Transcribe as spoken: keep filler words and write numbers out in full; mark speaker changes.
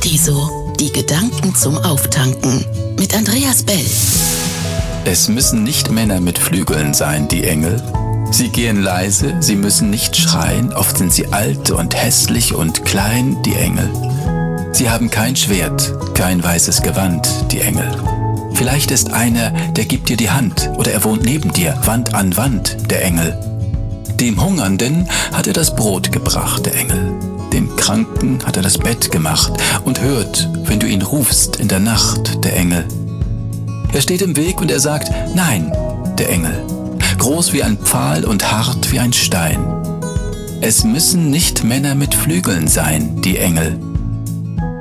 Speaker 1: Paradiso, die Gedanken zum Auftanken mit Andreas Bell.
Speaker 2: Es müssen nicht Männer mit Flügeln sein, die Engel. Sie gehen leise, sie müssen nicht schreien, oft sind sie alt und hässlich und klein, die Engel. Sie haben kein Schwert, kein weißes Gewand, die Engel. Vielleicht ist einer, der gibt dir die Hand, oder er wohnt neben dir, Wand an Wand, der Engel. Dem Hungernden hat er das Brot gebracht, der Engel. Dem Kranken hat er das Bett gemacht und hört, wenn du ihn rufst in der Nacht, der Engel. Er steht im Weg und er sagt, nein, der Engel. Groß wie ein Pfahl und hart wie ein Stein. Es müssen nicht Männer mit Flügeln sein, die Engel.